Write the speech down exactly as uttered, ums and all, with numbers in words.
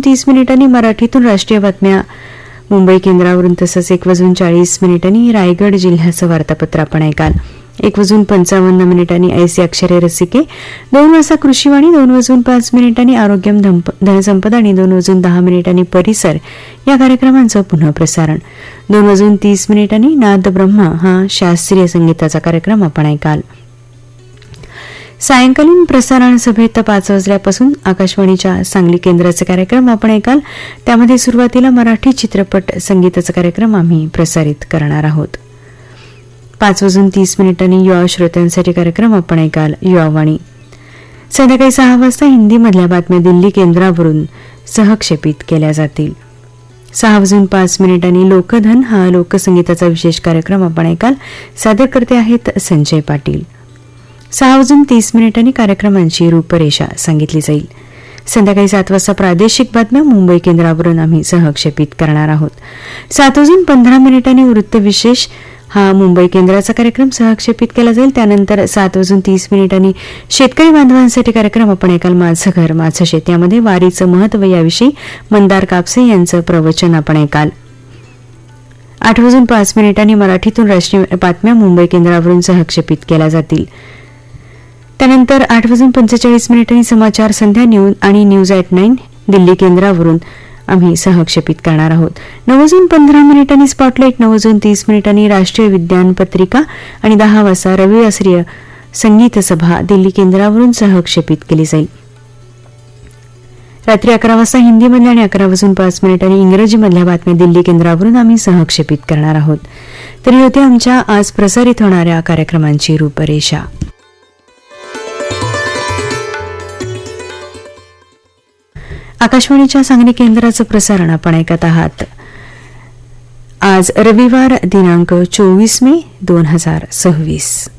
तीस मिनिटांनी मराठीतून राष्ट्रीय बातम्या मुंबई केंद्रावरून, तसंच एक वाजून चाळीस मिनिटांनी रायगड जिल्ह्याचं वार्तापत्र आपण ऐकाल. एक वाजून पंचावन्न मिनिटांनी ऐसी अक्षरे रसिके, दोन वाजता कृषीवाणी, दोन वाजून पाच मिनिटांनी आरोग्यम धनसंपदा आणि दोन वाजून दहा मिनिटांनी परिसर या कार्यक्रमांचं पुनःप्रसारण. दोन वाजून तीस मिनिटांनी नाद ब्रह्मा हा शास्त्रीय संगीताचा कार्यक्रम आपण ऐकाल. सायंकालीन प्रसारण सभेत पाच वाजल्यापासून आकाशवाणीच्या सांगली केंद्राचे कार्यक्रम आपण ऐकाल. त्यामध्ये सुरुवातीला मराठी चित्रपट संगीताचा कार्यक्रम आम्ही प्रसारित करणार आहोत. पाच वाजून तीस मिनिटांनी युवा श्रोत्यांसाठी कार्यक्रम आपण ऐकाल युवावाणी. संध्याकाळी सहा वाजता हिंदीमधल्या बातम्या दिल्ली केंद्रावरून सहक्षेपित केल्या जातील. सहा वाजून पाच मिनिटांनी लोकधन हा लोकसंगीताचा विशेष कार्यक्रम आपण ऐकाल. सादरकर्ते आहेत संजय पाटील. सहा वाजून तीस मिनिटांनी कार्यक्रमांची रूपरेषा सांगितली जाईल. संध्याकाळी सात वाजता प्रादेशिक बातम्या मुंबई केंद्रावरून आम्ही सहक्षेपित करणार आहोत. सात वाजून पंधरा मिनिटांनी वृत्तविशेष हा मुंबई केंद्राचा कार्यक्रम सहक्षेपित केला जाईल. त्यानंतर सात वाजून तीस मिनिटांनी शेतकरी बांधवांसाठी कार्यक्रम आपण ऐकाल. माझं घर माझं शेत यामध्ये वारीचं महत्व याविषयी मंदार कापसे यांचं प्रवचन आपण ऐकाल. आठ वाजून पाच मिनिटांनी मराठीतून राष्ट्रीय बातम्या मुंबई केंद्रावरून सहक्षेपित केल्या जातील. त्यानंतर आठ वाजून पंचेचाळीस मिनिटांनी समाचार संध्या न्यूज आणि न्यूज ॲट नाईन दिल्ली केंद्रावरून आम्ही सहक्षेपित करणार आहोत. नऊ वाजून पंधरा मिनिटांनी स्पॉटलाईट, नऊ वाजून तीस मिनिटांनी राष्ट्रीय विज्ञान पत्रिका आणि दहा वाजता रविवासरीय संगीत सभा दिल्ली केंद्रावरून सहक्षेपित केली जाईल. रात्री अकरा वाजता हिंदीमधल्या आणि अकरा वाजून पाच मिनिटांनी इंग्रजीमधल्या बातम्या दिल्ली केंद्रावरून आम्ही सहक्षेपित करणार आहोत. तरी होती आमच्या आज प्रसारित होणाऱ्या कार्यक्रमांची रूपरेषा. आकाशवाणीच्या सांगली केंद्राचं प्रसारण आपण ऐकत आहात. आज रविवार दिनांक चोवीस मे दोन हजार सव्वीस.